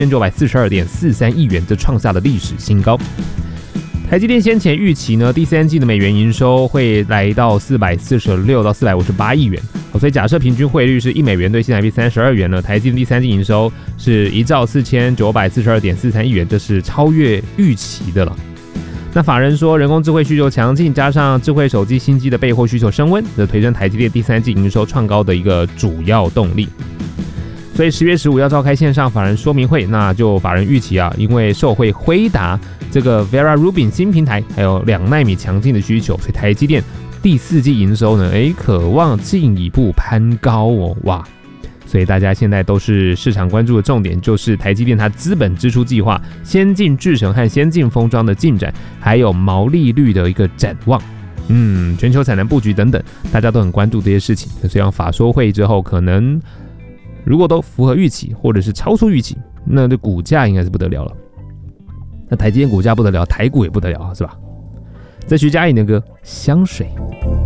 1942.43亿元，这创下了历史新高。台积电先前预期呢，第三季的美元营收会来到446到458亿元，所以假设平均汇率是1美元对新台币32元呢，台积电第三季营收是1兆4942.43亿元，这是超越预期的了。那法人说，人工智慧需求强劲，加上智慧手机新机的备货需求升温，这推升台积电第三季营收创高的一个主要动力。所以10月15要召开线上法人说明会，那就法人预期啊，因为受惠辉达这个 Vera Rubin 新平台，还有2奈米强劲的需求，所以台积电第四季营收呢，可望进一步攀高哦，哇！所以大家现在都是市场关注的重点，就是台积电它资本支出计划、先进制程和先进封装的进展，还有毛利率的一个展望。全球产能布局等等，大家都很关注这些事情。所以法说会之后，可能如果都符合预期，或者是超出预期，那这股价应该是不得了了。那台积电股价不得了，台股也不得了，是吧？这徐佳莹的歌《香水》。